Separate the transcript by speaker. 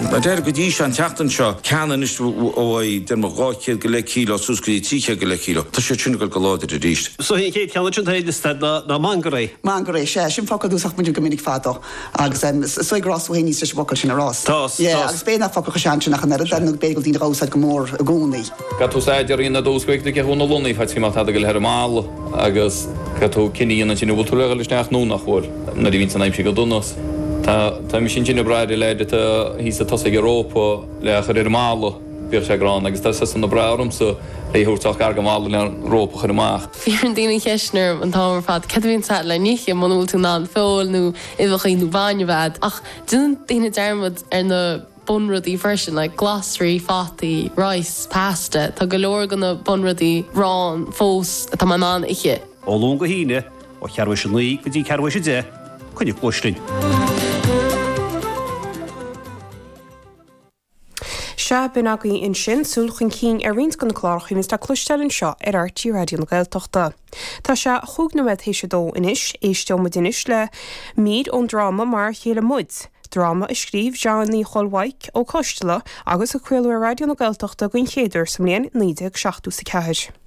Speaker 1: Der go dí an teachtan seo ceanan is óid den máchéad go le kíló súscaí tíe go le kíló. Tá sé tuna go láidir a ríist.
Speaker 2: So hí chéad ceanna tún taide na mangarí.
Speaker 3: Mangarí sé sin focail dúsach muidir go minic fádo agus soigrás bhhéní sé bocail sin arás. Agus béna focail sean sin nach an den begel dín rása go mór a gúnaí.
Speaker 4: Catú séidir ina dúscuigna go húna lunaí fa sí máta go le mála agus catú ciníana sin bhil túla leisteach nó nach chóir na dí vín san aimim go dúnas. Tá mi sin sin breide leide hí a tosa Europa le chuir mála bír sé grán, agus tá san na bram so léúach gar go mála le rópa chuir amach.
Speaker 5: Fí an daine cheisnar an támar fad cehín sa le níe manúil tú ná fáil nó ihchaí nó bhaine bhead ach dún daine dermad ar na bunradí version like glossary, fati, rice, pasta, tá go leor gan na bunradí rán, fós a tá man an iche.
Speaker 2: Ólún go híine ó chearhha sin nuí go dtí cearhha sé dé chuine chlóistein.
Speaker 6: Se bin agaí in sin súlchan cín ar rins gan na chláirchaí mis tá clúisteilinn seo ar RTí Radio na Gaeltachta. Tá se chugnamid hééis dó inis éisteomad inis le míad ón drama mar chéile muid. Drama is scríb Jeanní Cholmhaich ó Coistela agus a chuilú Radio na Gaeltachta gin chéidir sa mléon 1974.